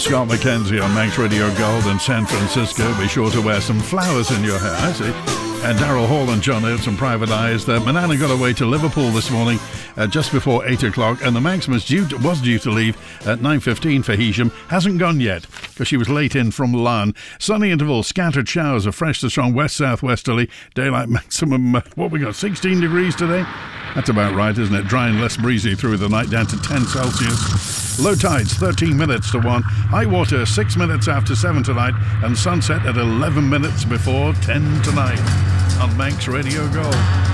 Scott McKenzie on Manx Radio Gold in San Francisco. Be sure to wear some flowers in your hair, I see. And Daryl Hall and John Oates and Private Eyes. Manana got away to Liverpool this morning just before 8 o'clock, and the Manx was due to leave at 9:15 for Heysham. Hasn't gone yet because she was late in from Larne. Sunny intervals, scattered showers, a fresh to strong west-southwesterly. Daylight maximum, 16 degrees today? That's about right, isn't it? Dry and less breezy through the night, down to 10 Celsius. Low tides, 13 minutes to 1. High water, 6 minutes after 7 tonight. And sunset at 11 minutes before 10 tonight on Manx Radio Gold.